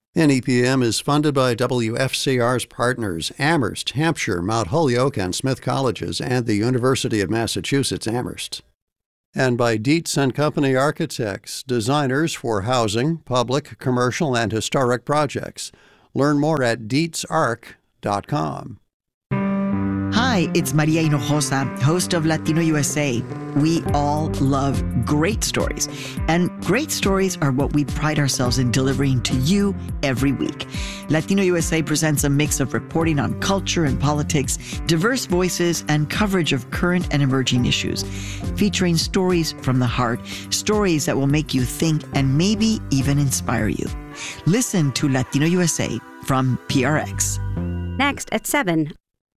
NEPM is funded by WFCR's partners, Amherst, Hampshire, Mount Holyoke, and Smith Colleges, and the University of Massachusetts Amherst. And by Dietz & Company Architects, designers for housing, public, commercial, and historic projects. Learn more at dietzarch.com. Hi, it's Maria Hinojosa, host of Latino USA. We all love great stories, and great stories are what we pride ourselves in delivering to you every week. Latino USA presents a mix of reporting on culture and politics, diverse voices, and coverage of current and emerging issues, featuring stories from the heart, stories that will make you think and maybe even inspire you. Listen to Latino USA from PRX. Next at 7.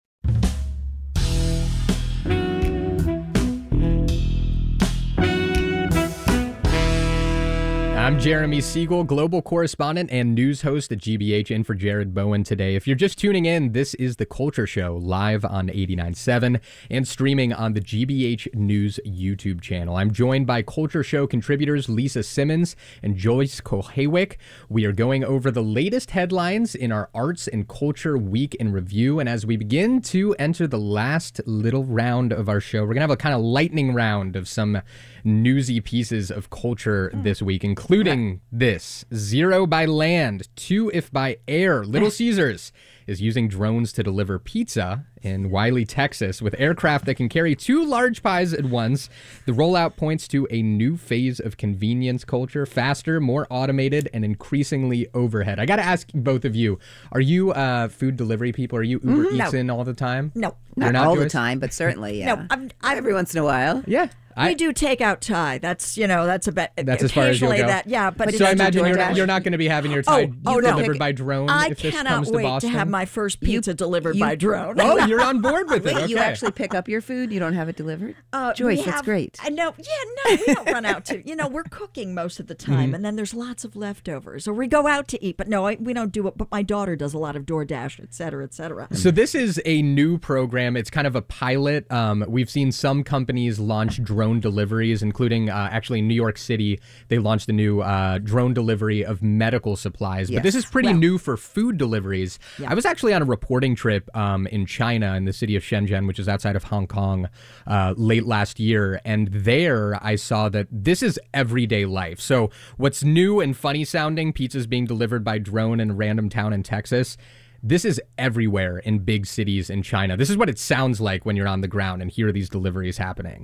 I'm Jeremy Siegel, global correspondent and news host at GBH, in for Jared Bowen today. If you're just tuning in, this is The Culture Show, live on 89.7 and streaming on the GBH News YouTube channel. I'm joined by Culture Show contributors Lisa Simmons and Joyce Kohewick. We are going over the latest headlines in our Arts and Culture Week in Review. And as we begin to enter the last little round of our show, we're going to have a kind of lightning round of some newsy pieces of culture this week, including this: 0 by land, 2 if by air. Little Caesars is using drones to deliver pizza in Wiley, Texas, with aircraft that can carry 2 large pies at once. The rollout points to a new phase of convenience culture, faster, more automated, and increasingly overhead. I got to ask both of you, are you food delivery people? Are you Uber Eats in all the time? No. Not all the time, but certainly, yeah. No, every once in a while. Yeah. We do takeout Thai. That's a bit. That's as far as you'll go. But so I imagine you're not going to be having your Thai delivered by drone. I if this cannot comes wait to Boston. to have my first pizza delivered by drone. Oh, you're on board with it. Wait, okay. you actually pick up your food? You don't have it delivered? Joyce, that's great. I know. Yeah, no, we don't run out to. We're cooking most of the time, and then there's lots of leftovers, or we go out to eat. But no, we don't do it. But my daughter does a lot of DoorDash, et cetera, et cetera. So this is a new program. It's kind of a pilot. We've seen some companies launch drone deliveries, including actually in New York City. They launched a new drone delivery of medical supplies. But this is pretty new for food deliveries. Yeah. I was actually on a reporting trip in China, in the city of Shenzhen, which is outside of Hong Kong, late last year. And there I saw that this is everyday life. So what's new and funny sounding, pizzas being delivered by drone in a random town in Texas, this is everywhere in big cities in China. This is what it sounds like when you're on the ground and hear these deliveries happening.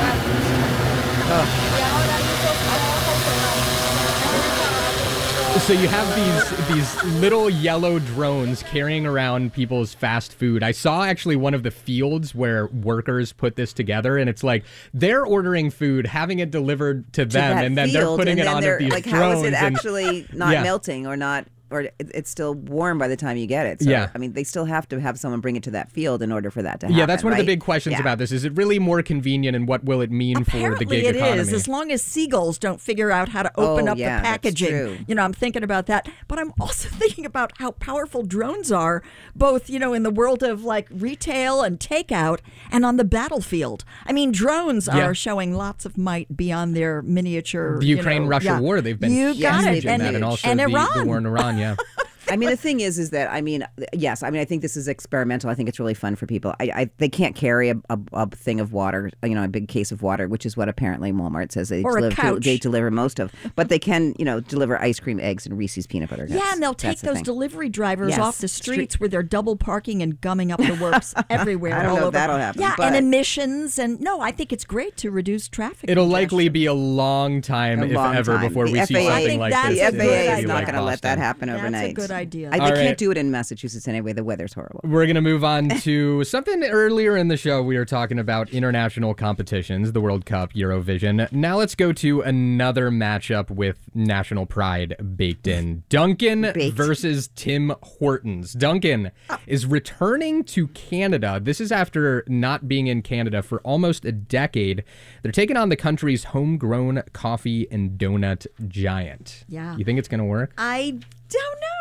So you have these little yellow drones carrying around people's fast food. I saw actually one of the fields where workers put this together, and it's like they're ordering food, having it delivered to them, and then they're putting it onto these drones. How is it actually not melting or not? Or it's still warm by the time you get it. So, yeah. I mean, they still have to have someone bring it to that field in order for that to happen. Yeah, that's one of the big questions about this. Is it really more convenient, and what will it mean for the gig economy? Apparently it is, as long as seagulls don't figure out how to open up the packaging. I'm thinking about that. But I'm also thinking about how powerful drones are, both, in the world of like retail and takeout and on the battlefield. I mean, drones are showing lots of might beyond their miniature. The Ukraine-Russia war, they've been huge in that, and also the war in Iran. Yeah. I mean, the thing is that, yes, I think this is experimental. I think it's really fun for people. They can't carry a thing of water, a big case of water, which is what apparently Walmart says they deliver most of. But they can, deliver ice cream, eggs, and Reese's peanut butter nuts. Yeah, and they'll take those delivery drivers off the streets where they're double parking and gumming up the works everywhere. I don't know if that'll happen. Yeah, and emissions. And no, I think it's great to reduce traffic It'll congestion. likely be a long time, if ever, before we see something like this. The FAA is not going to let that happen overnight. That's a good idea. They can't do it in Massachusetts anyway. The weather's horrible. We're going to move on to something earlier in the show. We were talking about international competitions, the World Cup, Eurovision. Now let's go to another matchup with national pride baked in. Dunkin' versus Tim Hortons. Dunkin' is returning to Canada. This is after not being in Canada for almost a decade. They're taking on the country's homegrown coffee and donut giant. Yeah. You think it's going to work? I don't know.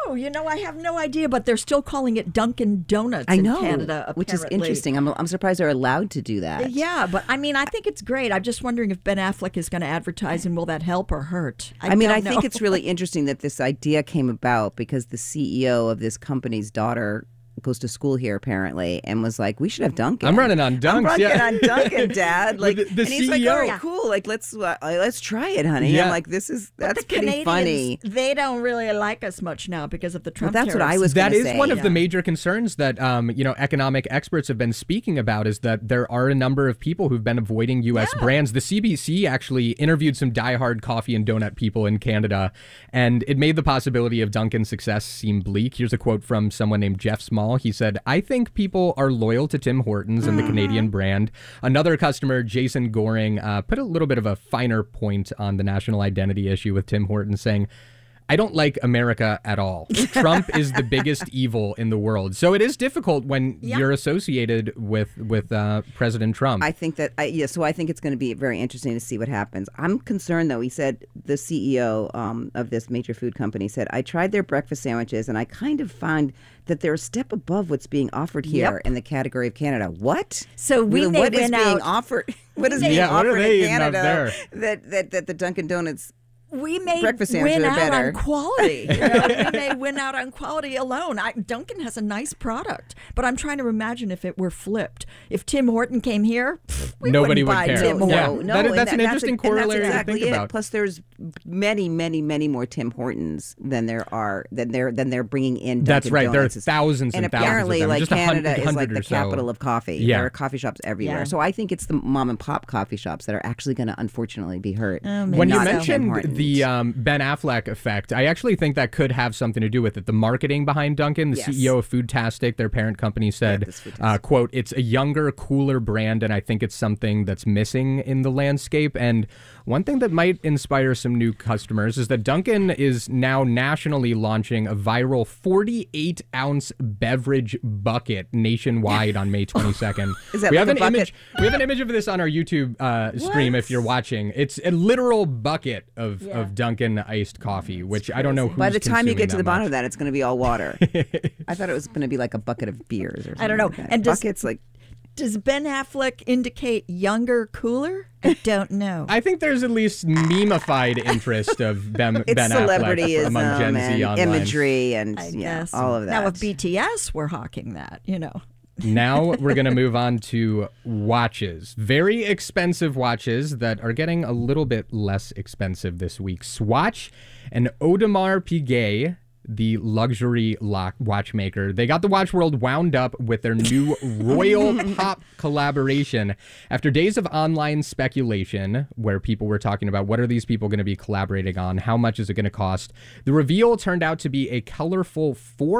Oh, I have no idea, but they're still calling it Dunkin' Donuts in Canada, apparently. Which is interesting. I'm surprised they're allowed to do that. Yeah, but I think it's great. I'm just wondering if Ben Affleck is going to advertise, and will that help or hurt? I think it's really interesting that this idea came about because the CEO of this company's daughter goes to school here apparently and was like, we should have Dunkin'. I'm running on Dunks. I'm running on Dunkin', Dad. Like, the and he's CEO. like, all right, cool. Like, let's try it, honey. Yeah. I'm like, that's pretty Canadians, funny. They don't really like us much now because of the Trump that's tariffs. what I was going to say. That is one of the major concerns that economic experts have been speaking about, is that there are a number of people who've been avoiding U.S. brands. The CBC actually interviewed some diehard coffee and donut people in Canada, and it made the possibility of Dunkin's success seem bleak. Here's a quote from someone named Jeff Small. He said, I think people are loyal to Tim Hortons and the Canadian brand. Another customer, Jason Goring, put a little bit of a finer point on the national identity issue with Tim Hortons, saying, I don't like America at all. Trump is the biggest evil in the world. So it is difficult when you're associated with President Trump. I think that, so I think it's going to be very interesting to see what happens. I'm concerned, though. He said, the CEO of this major food company said, I tried their breakfast sandwiches and I kind of find that they're a step above what's being offered here in the category of Canada. What? So what is being offered? What is being offered in Canada that the Dunkin' Donuts we may breakfast win out better. on quality. We may win out on quality alone. Dunkin' has a nice product, but I'm trying to imagine if it were flipped. If Tim Horton came here, nobody would buy care. Tim Horton. That's an interesting corollary exactly to think about. Plus, there's many, many, many more Tim Hortons than there are than they're bringing in. Dunkin' That's right. Donuts. There are thousands and apparently, thousands of them. like Just Canada is 100 like the capital of coffee. Yeah. There are coffee shops everywhere. Yeah. So I think it's the mom and pop coffee shops that are actually going to unfortunately be hurt. When you mentioned the Ben Affleck effect, I actually think that could have something to do with it. The marketing behind Dunkin', the CEO of Foodtastic, their parent company, said, quote, it's a younger, cooler brand, and I think it's something that's missing in the landscape. And one thing that might inspire some new customers is that Dunkin' is now nationally launching a viral 48-ounce beverage bucket nationwide on May 22nd. Is that we like have a an bucket? We have an image of this on our YouTube stream if you're watching. It's a literal bucket of Dunkin' iced coffee, which I don't know who's By the time you get to the bottom much. of that, it's going to be all water. I thought it was going to be like a bucket of beers or something. I don't know. Like And buckets like. Does Ben Affleck indicate younger, cooler? I don't know. I think there's at least meme-ified interest of Ben Affleck among Gen Z online. Imagery and all of that. Now, if BTS were hawking that, Now we're going to move on to watches. Very expensive watches that are getting a little bit less expensive this week. Swatch and Audemars Piguet, the luxury watchmaker, they got the watch world wound up with their new Royal Pop collaboration. After days of online speculation, where people were talking about what are these people going to be collaborating on, how much is it going to cost, the reveal turned out to be a colorful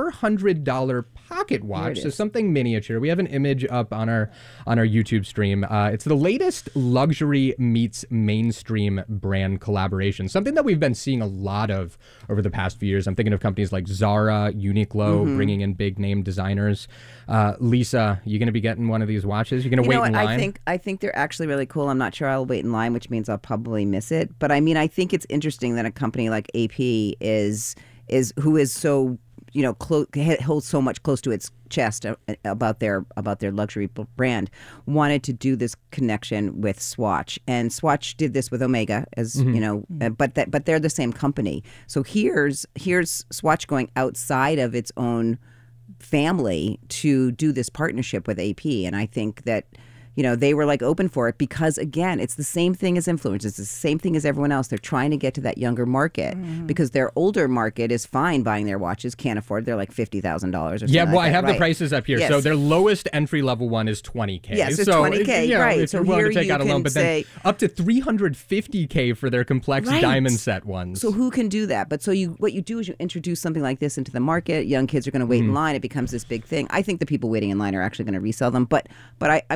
$400 pocket watch, so something miniature. We have an image up on our YouTube stream. It's the latest luxury meets mainstream brand collaboration, something that we've been seeing a lot of over the past few years. I'm thinking of companies like Zara, Uniqlo, bringing in big name designers. Lisa, you going to be getting one of these watches? You're going to wait in line? I think they're actually really cool. I'm not sure I'll wait in line, which means I'll probably miss it. But I mean, I think it's interesting that a company like AP is who is so holds so much close to its chest about their luxury brand, wanted to do this connection with Swatch, and Swatch did this with Omega, as but they're the same company. So here's Swatch going outside of its own family to do this partnership with AP, and I think that they were like open for it because, again, it's the same thing as influencers. It's the same thing as everyone else. They're trying to get to that younger market because their older market is fine buying their watches, can't afford. They're like $50,000 or something. Yeah, well, like I have that, the prices up here. Yes. So their lowest entry level one is $20K. Yes, it's so $20K, right. If you're willing to take out a loan, but then up to $350K for their complex diamond set ones. So who can do that? But what you do is you introduce something like this into the market. Young kids are going to wait in line. It becomes this big thing. I think the people waiting in line are actually going to resell them. But I think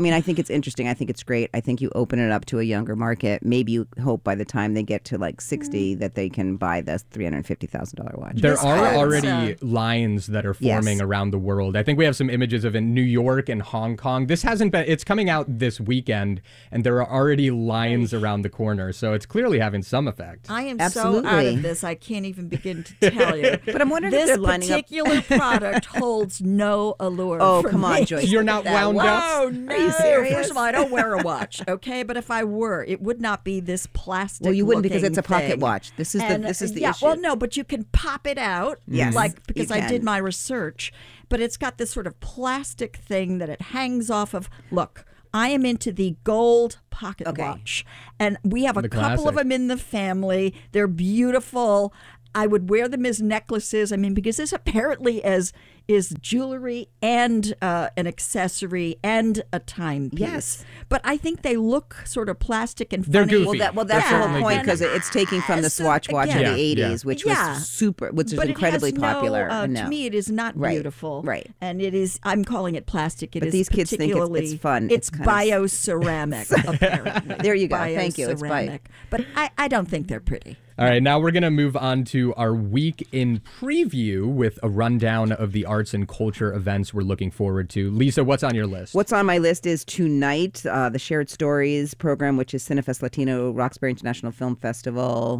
it's interesting. I think it's great. I think you open it up to a younger market. Maybe you hope by the time they get to like 60 that they can buy the $350,000 watch. There are already lines that are forming around the world. I think we have some images of in New York and Hong Kong. This hasn't been, it's coming out this weekend, and there are already lines around the corner. So it's clearly having some effect. I am so out of this, I can't even begin to tell you. But I'm wondering if they're lining up. This particular product holds no allure. Oh, come on, Joyce. You're not wound up? Oh, no. Are you serious? First of all, I don't wear a watch, okay? But if I were, it would not be this plastic. Well, you wouldn't because it's a pocket thing. watch. This is the issue. Well, no, but you can pop it out. Yes, because I did my research. But it's got this sort of plastic thing that it hangs off of. Look, I am into the gold pocket watch. And we have a couple of them in the family. They're beautiful. I would wear them as necklaces. I mean, because this apparently is jewelry and an accessory and a timepiece. Yes. But I think they look sort of plastic and They're funny. goofy. Well, that's the whole point, because it's taking from the Swatch watch of the 80s, which was which is incredibly popular. To me, it is not beautiful. Right. And it is, I'm calling it plastic. But these kids think it's fun. It's bioceramic, apparently. There you go. Thank you. It's bio. But I don't think they're pretty. All right, now we're going to move on to our week in preview with a rundown of the arts and culture events we're looking forward to. Lisa, what's on your list? What's on my list is tonight, the Shared Stories program, which is Cinefest Latino, Roxbury International Film Festival,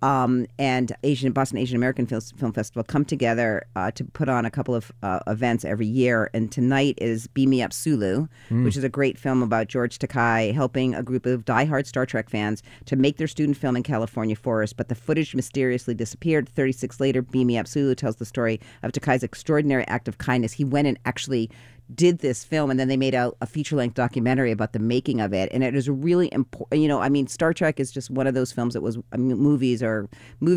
and Boston Asian American Film Festival come together to put on a couple of events every year. And tonight is Beam Me Up Sulu, which is a great film about George Takei helping a group of diehard Star Trek fans to make their student film in California forest. But the footage mysteriously disappeared. 36 later, Beam Me Up Sulu tells the story of Takei's extraordinary act of kindness. He went and actually did this film, and then they made a feature-length documentary about the making of it. And it is really important. Star Trek is just one of those films that was movies and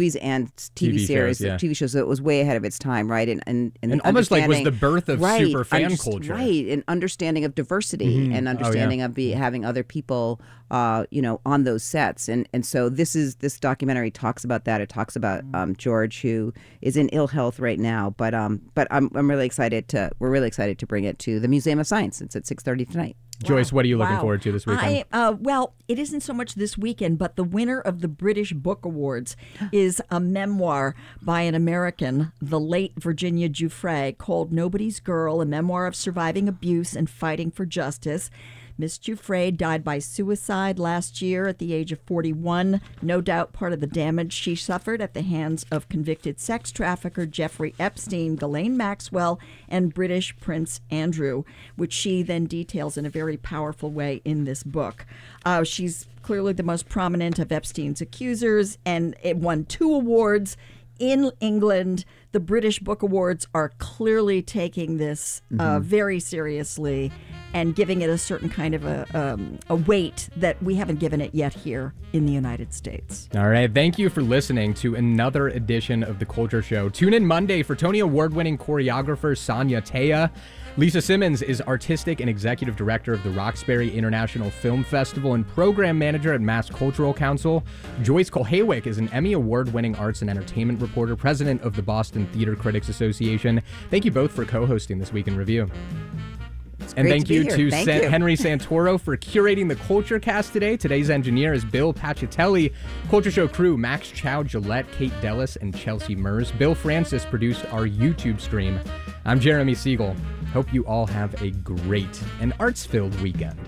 TV series, TV shows that was way ahead of its time, right? And almost like was the birth of super fan culture, right? And understanding of diversity and understanding of having other people, on those sets. And so this documentary talks about that. It talks about George, who is in ill health right now, but I'm really excited we're really excited to bring it to the Museum of Science. It's at 6:30 tonight. Joyce, what are you looking forward to this weekend? Well, it isn't so much this weekend, but the winner of the British Book Awards is a memoir by an American, the late Virginia Giuffre, called Nobody's Girl, a memoir of surviving abuse and fighting for justice. Miss Giuffre died by suicide last year at the age of 41. No doubt part of the damage she suffered at the hands of convicted sex trafficker Jeffrey Epstein, Ghislaine Maxwell, and British Prince Andrew, which she then details in a very powerful way in this book. She's clearly the most prominent of Epstein's accusers, and it won 2 awards. In England, the British Book Awards are clearly taking this very seriously and giving it a certain kind of a weight that we haven't given it yet here in the United States. All right. Thank you for listening to another edition of The Culture Show. Tune in Monday for Tony Award-winning choreographer Sonia Taya. Lisa Simmons is artistic and executive director of the Roxbury International Film Festival and program manager at Mass Cultural Council. Joyce Kulhaywick is an Emmy Award-winning arts and entertainment reporter, president of the Boston Theater Critics Association. Thank you both for co-hosting this Week in Review. And thank you to Henry Santoro for curating the Culture Cast today. Today's engineer is Bill Pacitelli. Culture Show crew, Max Chow, Gillette, Kate Dellis, and Chelsea Mers. Bill Francis produced our YouTube stream. I'm Jeremy Siegel. Hope you all have a great and arts-filled weekend.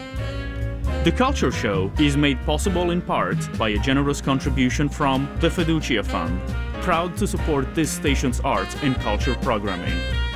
The Culture Show is made possible in part by a generous contribution from the Fiducia Fund, proud to support this station's arts and culture programming.